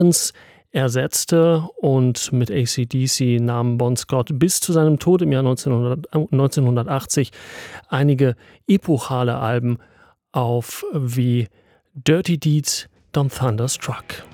ersetzte und mit AC/DC nahm Bon Scott bis zu seinem Tod im Jahr 1980 einige epochale Alben auf wie Dirty Deeds, Don't Thunderstruck.